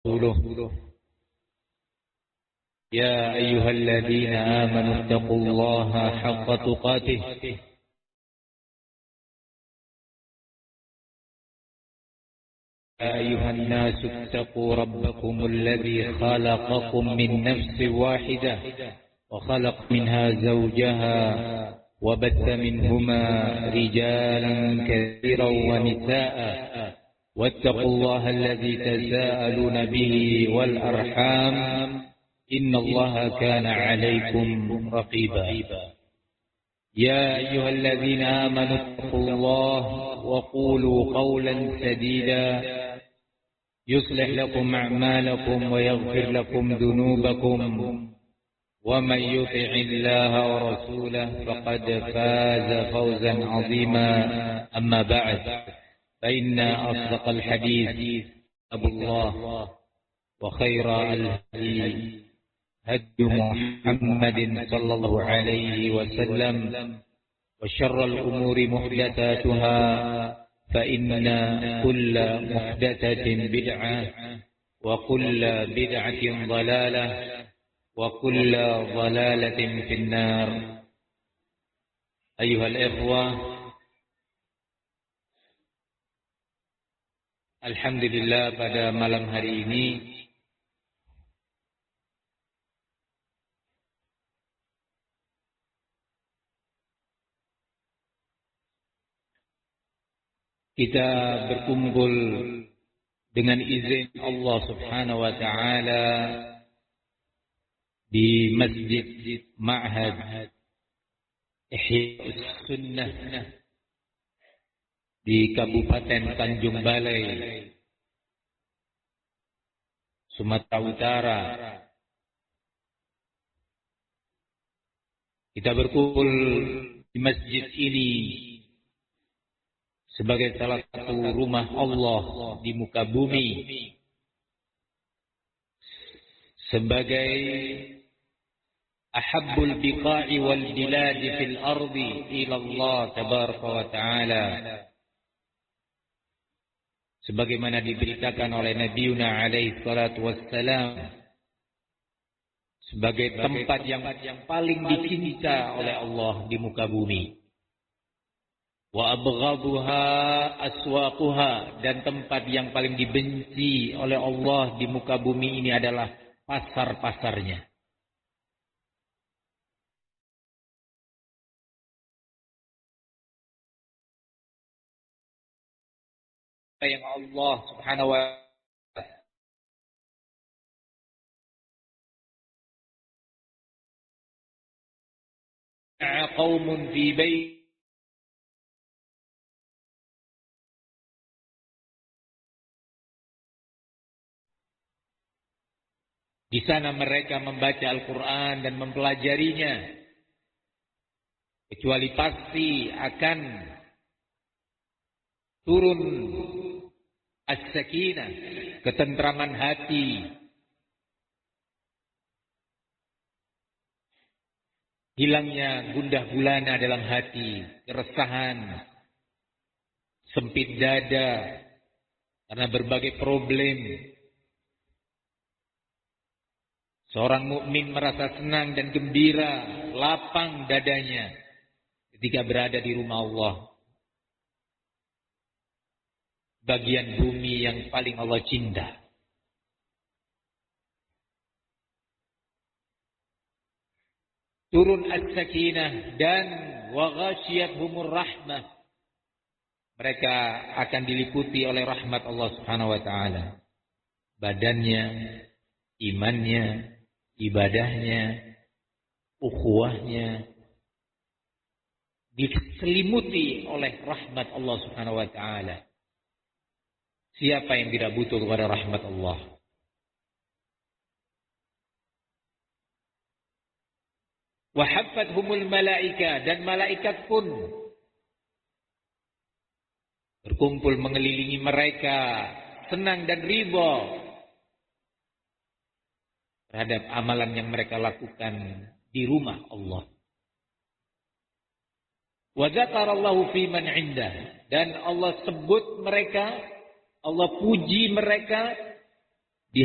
ورسوله يا أيها الذين آمنوا اتقوا الله حق تقاته يا أيها الناس اتقوا ربكم الذي خلقكم من نفس واحدة وخلق منها زوجها وبث منهما رجالا كثيرا ونساء واتقوا الله الذي تساءلون به والأرحام إن الله كان عليكم رقيبا يا أيها الذين آمنوا اتقوا الله وقولوا قولا سديدا يصلح لكم أعمالكم ويغفر لكم ذنوبكم ومن يطع الله ورسوله فقد فاز فوزا عظيما أما بعد فإن أصدق الحديث أبو الله وخير الهدي هدي محمد صلى الله عليه وسلم وشر الأمور محدثاتها فإن كل محدثة بدعة وكل بدعة ضلالة وكل ضلالة في النار. أيها الإخوة، alhamdulillah pada malam hari ini kita berkumpul dengan izin Allah Subhanahu wa taala di Masjid Ma'had Ihya Sunnah di Kabupaten Tanjung Balai, Sumatera Utara. Kita berkumpul di masjid ini sebagai salah satu rumah Allah di muka bumi, sebagai ahabbul biqa'i wal biladi fil ardi ila Allah tabaraka wa ta'ala, sebagaimana diberitakan oleh Nabiuna alaihi salatu wassalam, sebagai tempat yang paling dicinta oleh Allah di muka bumi. Wa abghaduha aswaquha, dan tempat yang paling dibenci oleh Allah di muka bumi ini adalah pasar-pasarnya. Yang Allah Subhanahu wa ta'ala qaumun fi bait di sana mereka membaca Al-Quran dan mempelajarinya, kecuali pasti akan turun as-sakinah, ketentraman hati, hilangnya gundah gulana dalam hati, keresahan, sempit dada karena berbagai problem. Seorang mukmin merasa senang dan gembira, lapang dadanya ketika berada di rumah Allah, bagian bumi yang paling Allah cinta. Turun as-sakinah dan wa ghashiyatuhumur rahmah. Mereka akan diliputi oleh rahmat Allah Subhanahu wa taala. Badannya, imannya, ibadahnya, ukhuwahnya diselimuti oleh rahmat Allah Subhanahu wa taala. Siapa yang tidak butuh kepada rahmat Allah? Wa haffathumul malaika, dan malaikat pun berkumpul mengelilingi mereka, senang dan ridha terhadap amalan yang mereka lakukan di rumah Allah. Wa dzakarallahu fi man 'indah, dan Allah sebut mereka, Allah puji mereka